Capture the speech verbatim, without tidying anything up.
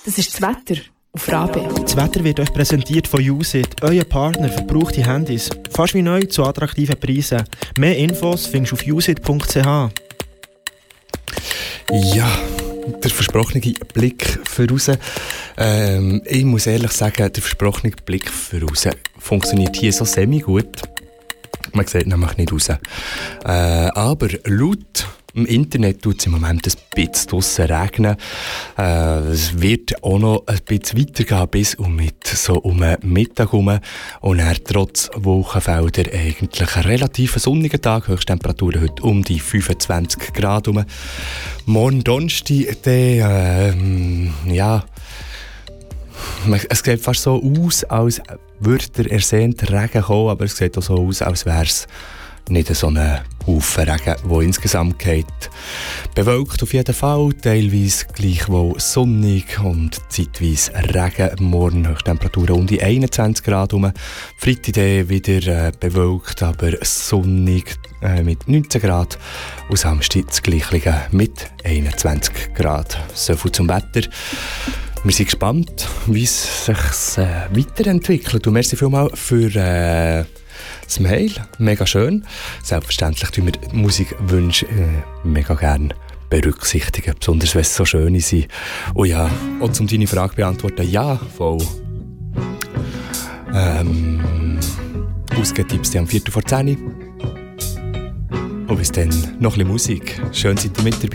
Das ist das Wetter auf Rabe. Das Wetter wird euch präsentiert von Usit, euer Partner für gebrauchte Handys. Fast wie neu zu attraktiven Preisen. Mehr Infos findest du auf usit punkt c h. Ja, der versprochene Blick voraus. Ähm, ich muss ehrlich sagen, der versprochene Blick voraus funktioniert hier so semi-gut. Man sieht nämlich nicht raus. Äh, aber laut im Internet tut es im Moment ein bisschen draussen regnen. Äh, es wird auch noch ein bisschen weitergehen bis um, mit, so um Mittag herum. Und dann trotz Wolkenfelder eigentlich ein relativ sonniger Tag. Höchsttemperaturen heute um die fünfundzwanzig Grad herum. Morgen Donnerstag, der, äh, ja, es sieht fast so aus, als würde der ersehnte Regen kommen, aber es sieht auch so aus, als wäre es nicht so ein Haufen Regen, der insgesamt geht. Bewölkt auf jeden Fall, teilweise gleichwohl sonnig und zeitweise Regen. Morgen Höchsttemperaturen um die einundzwanzig Grad herum. Freitag dann wieder äh, bewölkt, aber sonnig äh, mit neunzehn Grad. Und Samstag das Gleiche mit einundzwanzig Grad. So viel zum Wetter. Wir sind gespannt, wie es sich äh, weiterentwickelt. Und merci vielmals für äh, das Mail. Mega schön. Selbstverständlich tun wir Musikwünsche äh, mega gerne berücksichtigen, besonders wenn es so schöne sind. Und ja, und um deine Frage zu beantworten, ja, voll. Ähm, Ausgehen-Tipps am Viertel vor zehn. Und bis dann noch ein bisschen Musik. Schön, seid ihr mit dabei.